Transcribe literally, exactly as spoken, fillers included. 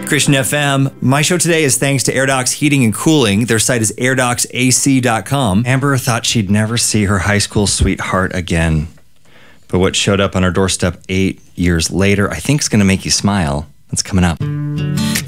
Christian F M. My show today is thanks to AirDocs Heating and Cooling. Their site is air docs A C dot com. Amber thought she'd never see her high school sweetheart again. But what showed up on her doorstep eight years later, I think is going to make you smile. That's coming up.